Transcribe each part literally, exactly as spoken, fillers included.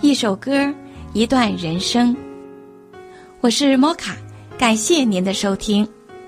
一首歌，一段人生。我是摩卡，感谢您的收听。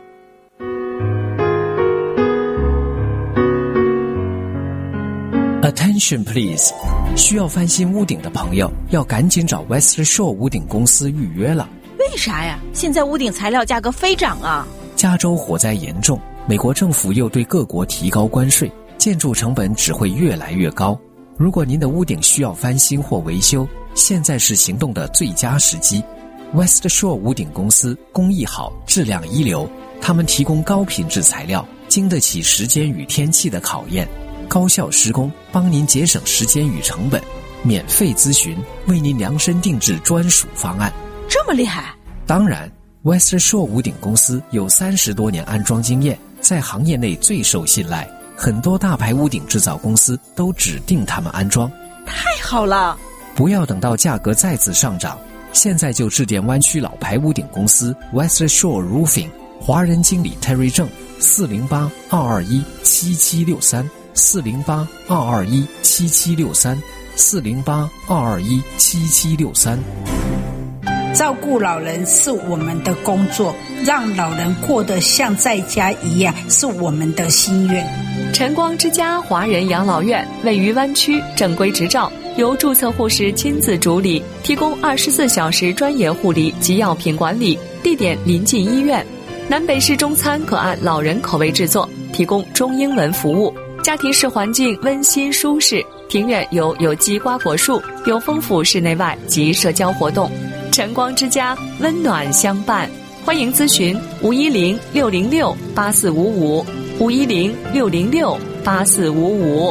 Attention please， 需要翻新屋顶的朋友要赶紧找 West Shore 屋顶公司预约了。 为啥呀？现在屋顶材料价格飞涨啊！ 加州火灾严重，美国政府又对各国提高关税，建筑成本只会越来越高。如果您的屋顶需要翻新或维修，现在是行动的最佳时机。West Shore 屋顶公司工艺好，质量一流，他们提供高品质材料，经得起时间与天气的考验，高效施工，帮您节省时间与成本，免费咨询，为您量身定制专属方案。 这么厉害？ 当然 West Shore 屋顶公司有三十多年安装经验，在行业内最受信赖，很多大牌屋顶制造公司都指定他们安装。 太好了！ 不要等到价格再次上涨，现在就致电湾区老牌屋顶公司 West Shore Roofing， 华人经理 Terry 郑，四零八二二一七七六三，四零八二二一七七六三，四零八二二一七七六三。 照顾老人是我们的工作，让老人过得像在家一样是我们的心愿。 晨光之家华人养老院位于湾区，正规执照，由注册护士亲自主理，提供二十四小时专业护理及药品管理，地点临近医院。南北式中餐可按老人口味制作，提供中英文服务。家庭式环境温馨舒适，庭院有有机瓜果树，有丰富室内外及社交活动。晨光之家温暖相伴，欢迎咨询五一零六零六八四五五，五一零六零六八四五五。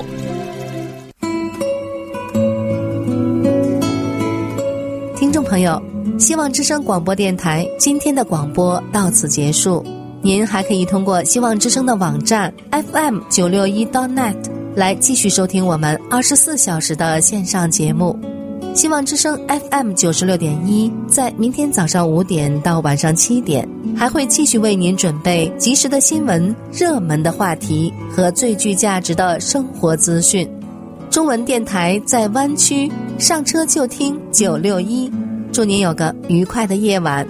听众朋友，希望之声广播电台今天的广播到此结束。您还可以通过希望之声的网站 F M 九六一 点 net 来继续收听我们二十四小时的线上节目。希望之声 F M 九十六点一在明天早上五点到晚上七点还会继续为您准备及时的新闻、热门的话题和最具价值的生活资讯。中文电台在湾区，上车就听九六一。祝您有个愉快的夜晚。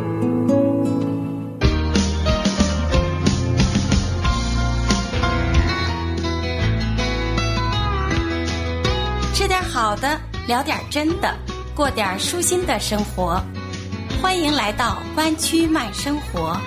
吃点好的，聊点真的，过点舒心的生活。欢迎来到湾区慢生活。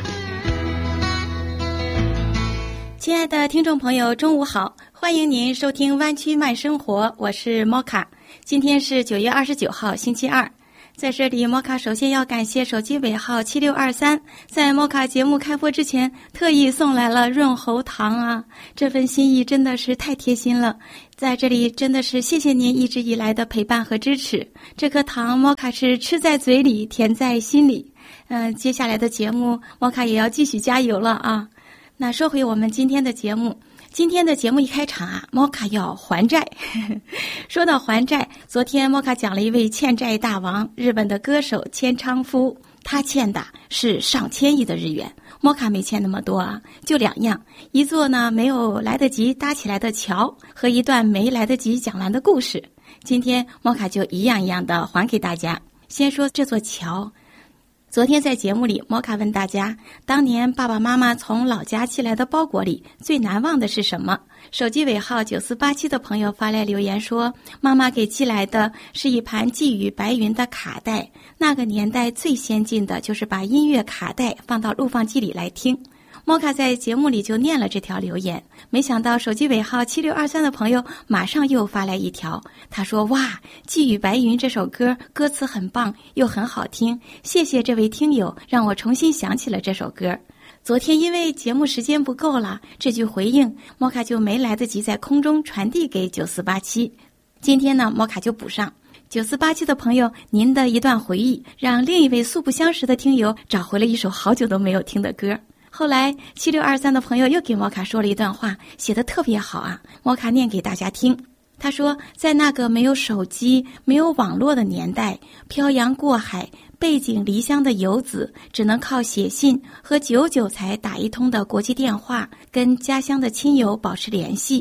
亲爱的听众朋友，中午好，欢迎您收听湾区慢生活，我是摩卡。今天是九月二十九号，星期二。在这里，摩卡首先要感谢手机尾号七六二三，在摩卡节目开播之前特意送来了润喉糖啊，这份心意真的是太贴心了。在这里真的是谢谢您一直以来的陪伴和支持，这颗糖摩卡是吃在嘴里，甜在心里。嗯、呃，接下来的节目摩卡也要继续加油了啊。那说回我们今天的节目，今天的节目一开场啊，摩卡要还债。说到还债，昨天摩卡讲了一位欠债大王，日本的歌手千昌夫，他欠的是上千亿的日元。摩卡没欠那么多啊，就两样，一座呢没有来得及搭起来的桥，和一段没来得及讲完的故事。今天摩卡就一样一样的还给大家。先说这座桥。昨天在节目里，摩卡问大家，当年爸爸妈妈从老家寄来的包裹里最难忘的是什么？手机尾号九四八七的朋友发来留言说，妈妈给寄来的是一盘寄语白云的卡带，那个年代最先进的就是把音乐卡带放到录放机里来听。摩卡在节目里就念了这条留言，没想到手机尾号七六二三的朋友马上又发来一条，他说，哇，寄语白云这首歌歌词很棒又很好听，谢谢这位听友让我重新想起了这首歌。昨天因为节目时间不够了，这句回应摩卡就没来得及在空中传递给九四八七，今天呢摩卡就补上。九四八七的朋友，您的一段回忆让另一位素不相识的听友找回了一首好久都没有听的歌。后来七六二三的朋友又给摩卡说了一段话，写得特别好啊，摩卡念给大家听。他说，在那个没有手机没有网络的年代，漂洋过海背井离乡的游子只能靠写信和久久才打一通的国际电话跟家乡的亲友保持联系。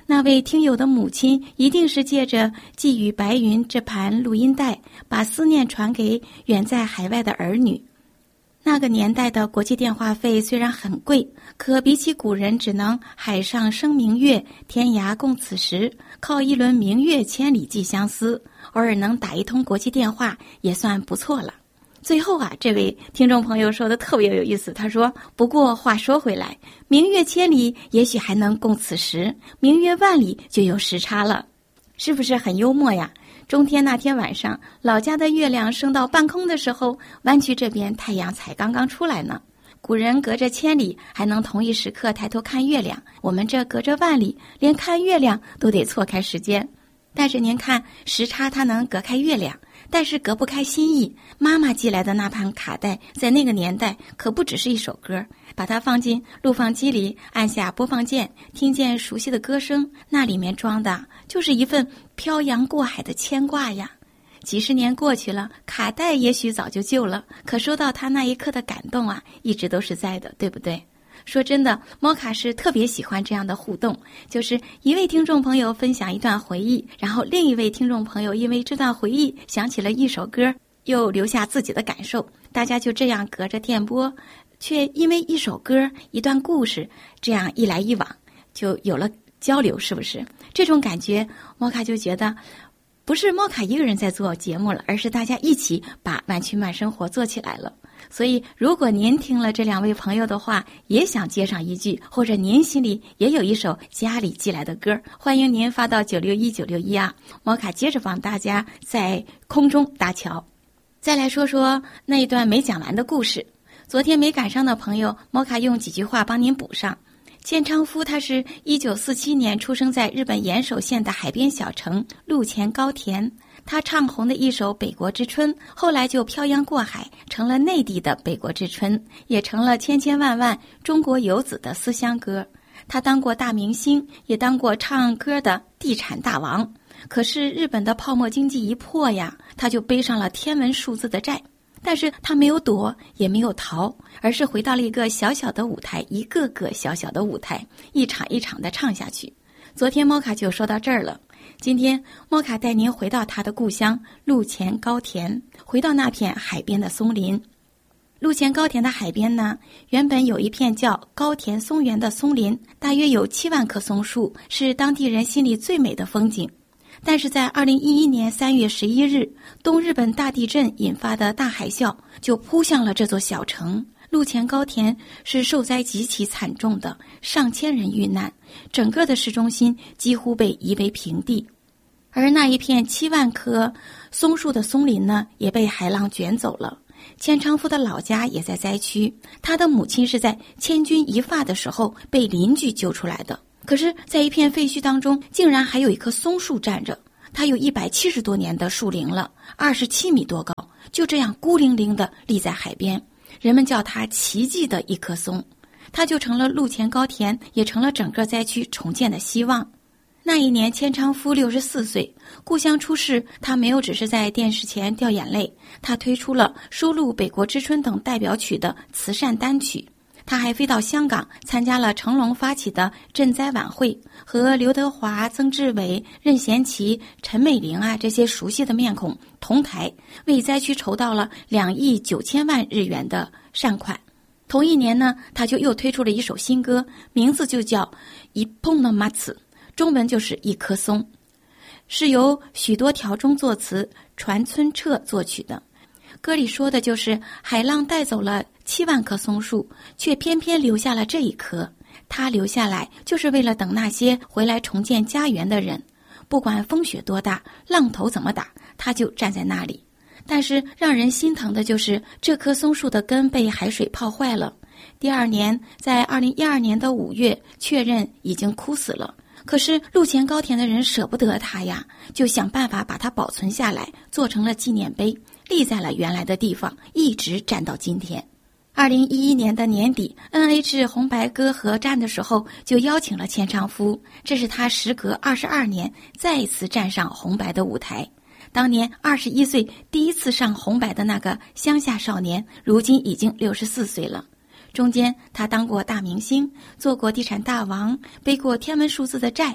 那位听友的母亲一定是借着《寄予白云》这盘录音带，把思念传给远在海外的儿女。那个年代的国际电话费虽然很贵，可比起古人只能海上生明月，天涯共此时，靠一轮明月千里寄相思，偶尔能打一通国际电话也算不错了。最后啊，这位听众朋友说的特别有意思，他说，不过话说回来，明月千里也许还能共此时，明月万里就有时差了。是不是很幽默呀？中天那天晚上，老家的月亮升到半空的时候，湾区这边太阳才刚刚出来呢。古人隔着千里还能同一时刻抬头看月亮，我们这隔着万里，连看月亮都得错开时间。但是您看，时差它能隔开月亮，但是隔不开心意。妈妈寄来的那盘卡带，在那个年代可不只是一首歌，把它放进录放机里，按下播放键，听见熟悉的歌声，那里面装的就是一份漂洋过海的牵挂呀。几十年过去了，卡带也许早就旧了，可收到它那一刻的感动啊，一直都是在的，对不对？说真的，摩卡是特别喜欢这样的互动，就是一位听众朋友分享一段回忆，然后另一位听众朋友因为这段回忆想起了一首歌，又留下自己的感受，大家就这样隔着电波，却因为一首歌一段故事，这样一来一往就有了交流，是不是？这种感觉摩卡就觉得不是摩卡一个人在做节目了，而是大家一起把湾区慢生活做起来了。所以如果您听了这两位朋友的话，也想接上一句，或者您心里也有一首家里寄来的歌，欢迎您发到九六一九六一啊，摩卡接着帮大家在空中搭桥。再来说说那一段没讲完的故事，昨天没赶上的朋友，摩卡用几句话帮您补上。千昌夫他是一九四七年出生在日本岩手县的海边小城陆前高田，他唱红的一首《北国之春》，后来就漂洋过海，成了内地的《北国之春》，也成了千千万万中国游子的思乡歌。他当过大明星，也当过唱歌的地产大王。可是日本的泡沫经济一破呀，他就背上了天文数字的债。但是他没有躲，也没有逃，而是回到了一个小小的舞台，一个个小小的舞台，一场一场的唱下去。昨天摩卡就说到这儿了，今天摩卡带您回到他的故乡陆前高田，回到那片海边的松林。陆前高田的海边呢，原本有一片叫高田松原的松林，大约有七万棵松树，是当地人心里最美的风景。但是在二零一一年三月十一日，东日本大地震引发的大海啸就扑向了这座小城。陆前高田是受灾极其惨重的，上千人遇难，整个的市中心几乎被夷为平地。而那一片七万棵松树的松林呢，也被海浪卷走了。千昌夫的老家也在灾区，他的母亲是在千钧一发的时候被邻居救出来的。可是在一片废墟当中，竟然还有一棵松树站着，它有一百七十多年的树龄了，二十七米多高，就这样孤零零地立在海边，人们叫它奇迹的一棵松。它就成了陆前高田，也成了整个灾区重建的希望。那一年千昌夫六十四岁，故乡出事，他没有只是在电视前掉眼泪，他推出了收录《北国之春》等代表曲的慈善单曲。他还飞到香港参加了成龙发起的赈灾晚会，和刘德华、曾志伟、任贤齐、陈美玲啊这些熟悉的面孔同台，为灾区筹到了两亿九千万日元的善款。同一年呢，他就又推出了一首新歌，名字就叫《一碰的马子》，中文就是一棵松，是由许多条中作词，传村彻作曲的。歌里说的就是海浪带走了七万棵松树，却偏偏留下了这一棵。他留下来就是为了等那些回来重建家园的人，不管风雪多大，浪头怎么打，他就站在那里。但是让人心疼的就是这棵松树的根被海水泡坏了。第二年，在二零一二年的五月，确认已经枯死了。可是陆前高田的人舍不得它呀，就想办法把它保存下来，做成了纪念碑，立在了原来的地方，一直站到今天。二零一一年的年底 N H 红白歌合战的时候，就邀请了千昌夫，这是他时隔二十二年再一次站上红白的舞台。当年二十一岁第一次上红白的那个乡下少年，如今已经六十四岁了。中间他当过大明星，做过地产大王，背过天文数字的债。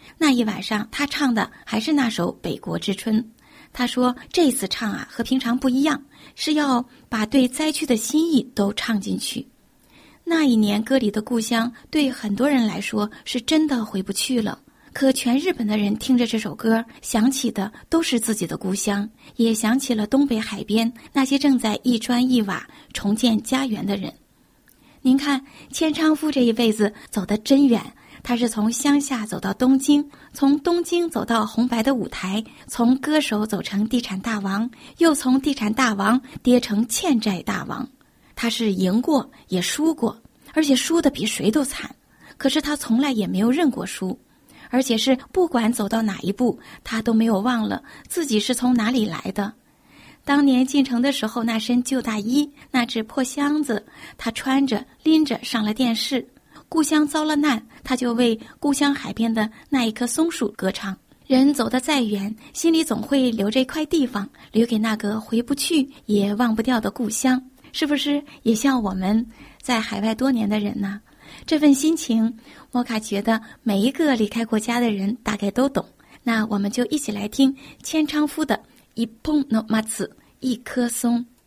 那一晚上他唱的还是那首《北国之春》。他说这次唱啊和平常不一样，是要把对灾区的心意都唱进去。那一年歌里的故乡对很多人来说是真的回不去了，可全日本的人听着这首歌，想起的都是自己的故乡，也想起了东北海边那些正在一砖一瓦重建家园的人。您看千昌夫这一辈子走得真远，他是从乡下走到东京，从东京走到红白的舞台，从歌手走成地产大王，又从地产大王跌成欠债大王。他是赢过也输过，而且输得比谁都惨，可是他从来也没有认过输，而且是不管走到哪一步，他都没有忘了自己是从哪里来的。当年进城的时候，那身旧大衣，那只破箱子，他穿着拎着上了电视。故乡遭了难，他就为故乡海边的那一棵松树歌唱。人走得再远，心里总会留着一块地方，留给那个回不去也忘不掉的故乡。是不是也像我们在海外多年的人呢？这份心情，摩卡觉得每一个离开过家的人大概都懂。那我们就一起来听千昌夫的一碰诺马子一棵松。